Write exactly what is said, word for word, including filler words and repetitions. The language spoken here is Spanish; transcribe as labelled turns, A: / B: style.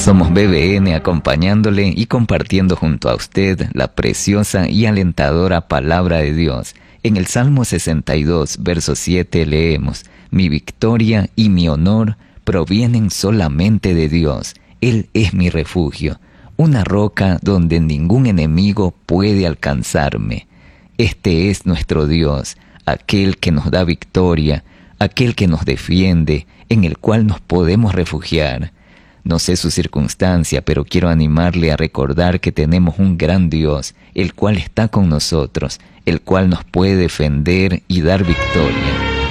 A: Somos B B N acompañándole y compartiendo junto a usted la preciosa y alentadora palabra de Dios. En el Salmo sesenta y dos, verso siete leemos: Mi victoria y mi honor provienen solamente de Dios. Él es mi refugio, una roca donde ningún enemigo puede alcanzarme. Este es nuestro Dios, aquel que nos da victoria, aquel que nos defiende, en el cual nos podemos refugiar. No sé su circunstancia, pero quiero animarle a recordar que tenemos un gran Dios, el cual está con nosotros, el cual nos puede defender y dar victoria.